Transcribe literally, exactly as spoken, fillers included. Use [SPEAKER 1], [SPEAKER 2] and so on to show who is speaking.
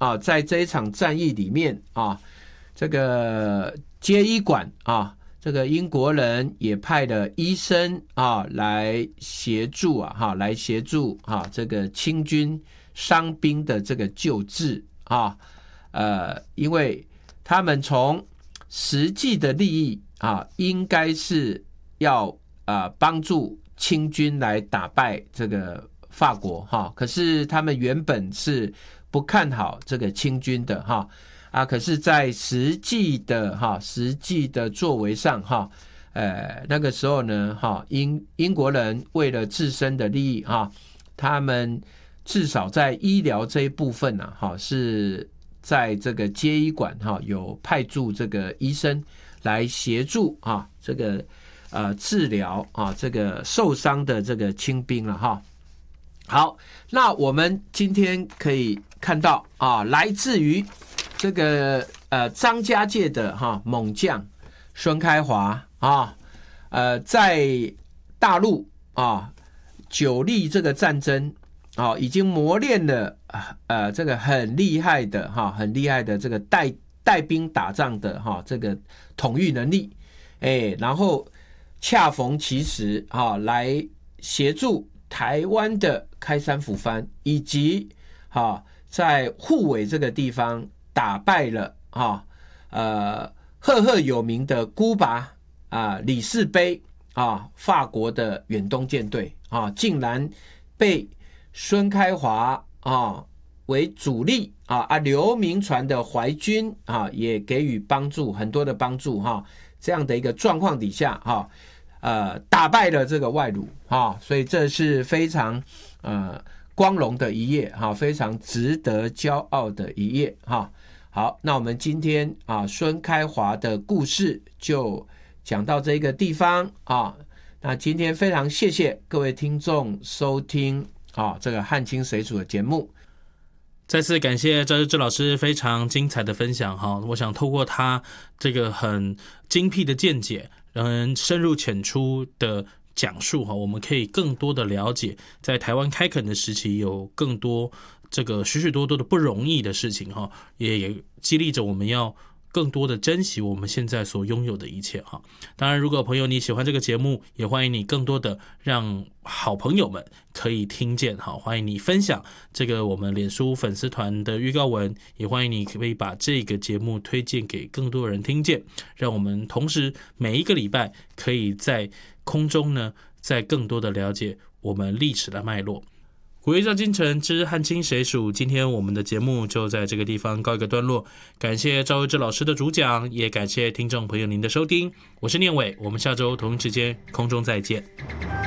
[SPEAKER 1] 啊，在这一场战役里面啊，这个接医馆啊，这个英国人也派了医生啊来协助啊，哈，来协助啊这个清军伤兵的这个救治啊，呃，因为他们从实际的利益啊，应该是要啊帮助清军来打败这个法国哈，可是他们原本是不看好这个清军的哈。啊，可是，在实际的哈实际的作为上哈，呃，那个时候呢哈，英英国人为了自身的利益哈，他们至少在医疗这一部分呢、啊、哈，是在这个接医馆哈有派驻这个医生来协助啊这个呃治疗啊这个受伤的这个清兵了哈。好，那我们今天可以看到啊，来自于这个呃张家界的哈猛将孙开华啊，呃在大陆啊久历这个战争啊，已经磨练了呃这个很厉害的哈很厉害的这个带带兵打仗的哈这个统御能力，哎，然后恰逢其时啊来协助台湾的开山抚番，以及哈在护尾这个地方打败了啊，呃，赫赫有名的孤拔啊，李士卑啊，法国的远东舰队啊，竟然被孙开华啊为主力啊啊，刘铭传的淮军啊也给予帮助，很多的帮助哈、啊，这样的一个状况底下哈、啊，呃，打败了这个外虏啊，所以这是非常呃光荣的一页哈、啊，非常值得骄傲的一页哈。啊好，那我们今天啊孙开华的故事就讲到这个地方啊。那今天非常谢谢各位听众收听啊这个汉清水煮的节目。
[SPEAKER 2] 再次感谢赵日志老师非常精彩的分享哈，我想透过他这个很精辟的见解，让人深入浅出的讲述哈，我们可以更多的了解在台湾开垦的时期有更多这个许许多多的不容易的事情哈，也也激励着我们要更多的珍惜我们现在所拥有的一切哈。当然，如果朋友你喜欢这个节目，也欢迎你更多的让好朋友们可以听见哈，欢迎你分享这个我们脸书粉丝团的预告文，也欢迎你可以把这个节目推荐给更多人听见，让我们同时每一个礼拜可以在空中呢，再更多的了解我们历史的脉络。古月照今晨之汉清水煮，今天我们的节目就在这个地方告一个段落。感谢赵日志老师的主讲，也感谢听众朋友您的收听。我是念伟，我们下周同一时间空中再见。